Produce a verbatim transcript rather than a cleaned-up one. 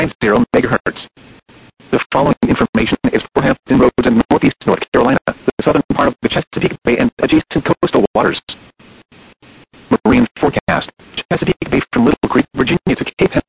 megahertz. The following information is for Hampton Roads in northeast North Carolina, the southern part of the Chesapeake Bay and adjacent coastal waters. Marine forecast. Chesapeake Bay from Little Creek, Virginia to Cape